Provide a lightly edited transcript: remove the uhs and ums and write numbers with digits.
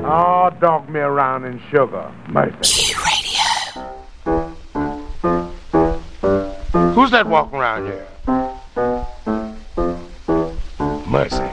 Oh, dog me around in sugar. Mercy. Q Radio. Who's that walking around here? Mercy.